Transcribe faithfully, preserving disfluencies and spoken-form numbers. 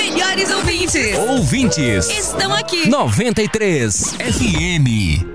melhores ouvintes. Ouvintes. Estão aqui. noventa e três F M.